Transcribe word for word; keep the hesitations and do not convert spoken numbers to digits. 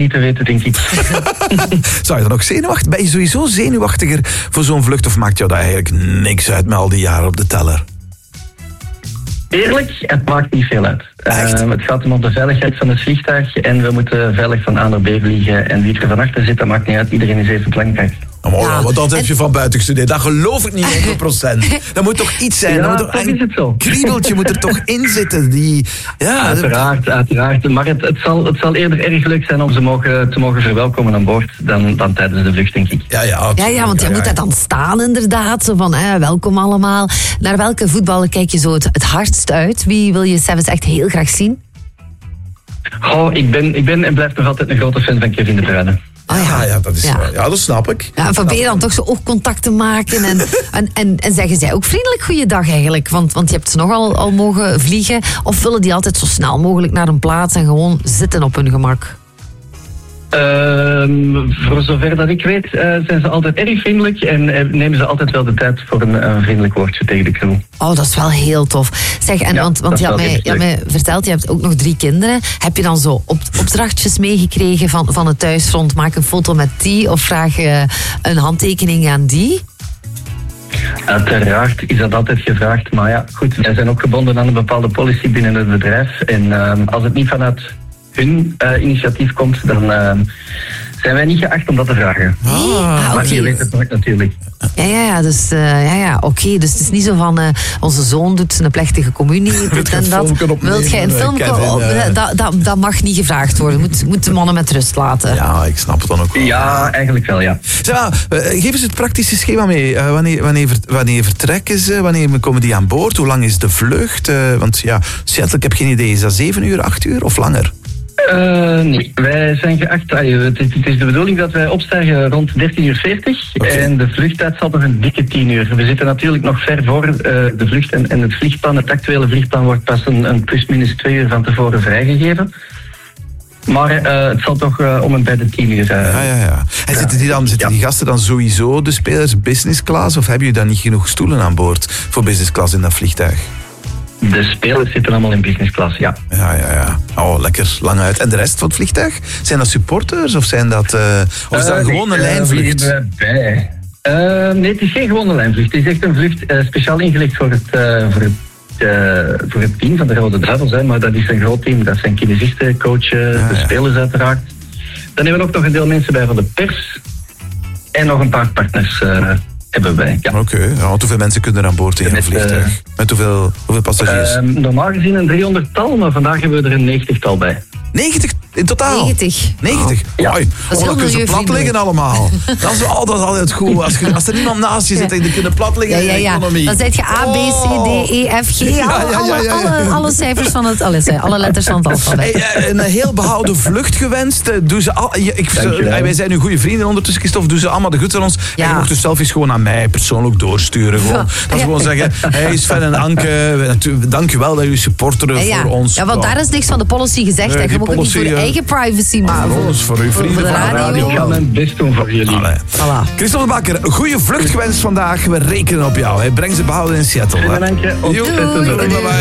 niet te weten, denk ik. Zou je dan ook zenuwachtig? Ben je sowieso zenuwachtiger voor zo'n vlucht of maakt jou dat eigenlijk niks uit met al die jaren op de teller? Eerlijk, het maakt niet veel uit. Uh, het gaat om de veiligheid van het vliegtuig en we moeten veilig van A naar B vliegen. En wie er van achter zit, dat maakt niet uit. Iedereen is even belangrijk. Oh, ja. Want dat heb je van buiten gestudeerd. Dat geloof ik niet honderd procent. Dat moet toch iets zijn. Ja, dat moet toch is het zo. kriebeltje moet er toch in zitten. Die, ja, uiteraard, uiteraard. Maar het, het, zal, het zal eerder erg leuk zijn om ze mogen, te mogen verwelkomen aan boord dan, dan tijdens de vlucht, denk ik. Ja, ja, ja, ja want je ja, ja. moet dat dan staan inderdaad. Zo van, eh, welkom allemaal. Naar welke voetballer kijk je zo het, het hardst uit? Wie wil je zelfs echt heel graag zien? Oh, ik ben, ik ben en blijf nog altijd een grote fan van Kevin De Bruyne. Oh ja. Ja, ja, dat is, ja. ja, dat snap ik. Ja, en probeer je dan toch zo oogcontact te maken. En, en, en, en zeggen zij ook vriendelijk goeiedag eigenlijk? Want, want je hebt ze nogal al mogen vliegen. Of willen die altijd zo snel mogelijk naar een plaats en gewoon zitten op hun gemak? Uh, voor zover dat ik weet, uh, zijn ze altijd erg vriendelijk en uh, nemen ze altijd wel de tijd voor een, een vriendelijk woordje tegen de crew. Oh, dat is wel heel tof. Zeg, en ja, want, want je had mij, je had mij verteld, je hebt ook nog drie kinderen. Heb je dan zo op, opdrachtjes meegekregen van, van het thuisfront? Maak een foto met die of vraag je een handtekening aan die? Uiteraard is dat altijd gevraagd, maar ja, goed, wij zijn ook gebonden aan een bepaalde policy binnen het bedrijf. En uh, als het niet vanuit hun uh, initiatief komt, dan uh, zijn wij niet geacht om dat te vragen. Ah, ah, maar okay. je weet het nooit natuurlijk. Ja, ja, ja, dus, uh, ja, ja oké. Okay. Dus het is niet zo van, uh, onze zoon doet zijn plechtige communie. Dit en dat. Wilt jij een film op? Uh, dat, dat, dat mag niet gevraagd worden. Moet, moet de mannen met rust laten. Ja, ik snap het dan ook wel. Ja, eigenlijk wel, ja. Zeg maar, uh, geef eens het praktische schema mee. Uh, wanneer, wanneer, wanneer vertrekken ze? Wanneer komen die aan boord? Hoe lang is de vlucht? Uh, want ja, Seattle, ik heb geen idee. Is dat zeven uur, acht uur of langer? Uh, nee, wij zijn geacht. Het is, het is de bedoeling dat wij opstijgen rond dertien uur veertig. Okay. En de vluchttijd zal nog een dikke tien uur. We zitten natuurlijk nog ver voor uh, de vlucht. En, en het vliegplan, het actuele vliegplan, wordt pas een, een plus minus twee uur van tevoren vrijgegeven. Maar uh, het zal toch uh, om en bij de tien uur. Uh, ja, ja, ja. En zitten die, dan, zitten ja. die gasten dan sowieso, de spelers, business class? Of hebben jullie dan niet genoeg stoelen aan boord voor business class in dat vliegtuig? De spelers zitten allemaal in business class, ja. Ja, ja, ja. Oh, lekker, lang uit. En de rest van het vliegtuig? Zijn dat supporters of zijn dat... Uh, of is dat uh, gewoon een uh, lijnvlucht? Uh, bij. Uh, nee, het is geen gewone lijnvlucht. Het is echt een vlucht uh, speciaal ingelegd voor het, uh, voor, het, uh, voor het team van de Rode Duivels. Hè. Maar dat is een groot team. Dat zijn kinesisten, coachen, ja, de ja. spelers uiteraard. Dan hebben we ook nog een deel mensen bij van de pers. En nog een paar partners... Uh, hebben wij, ja. Oké, okay. Ja, hoeveel mensen kunnen er aan boord in een vliegtuig? Uh, Met hoeveel, hoeveel passagiers? Uh, normaal gezien een driehonderdtal, maar vandaag hebben we er een negentigtal bij. negentig in totaal? negentig. negentig? Ja. Mooi. Oh, dan kunnen ze plat liggen allemaal. Dat is altijd, altijd goed. Als, je, als er niemand naast je zit, dan kunnen plat liggen ja, ja, ja. in de economie. Dan zet je A, B, C, D, E, F, G. Alle, ja, ja, ja, ja. alle, alle cijfers van het... Alle, alle letters van het alfabet. Hey, een heel behouden vlucht gewenst. Doe ze al, ik, wij zijn nu goede vrienden ondertussen, Christophe. Doe ze allemaal de groeten aan ons. Ja. En je mocht de selfies gewoon aan mij persoonlijk doorsturen. Gewoon. Ja. Dat is gewoon zeggen, hey Sven en Anke, dank je wel dat jullie supporteren ja, ja. voor ons. Ja, want daar is niks van de policy gezegd. Nee, je mag het niet voor de eigen privacy, maar voor, ons, voor uw vrienden voor de van de radio. Ik ga mijn best doen voor jullie. Voilà. Christophe de Bakker, een goede vlucht gewenst vandaag. We rekenen op jou. Hè. Breng ze behouden in Seattle. Dank je. Bye bye.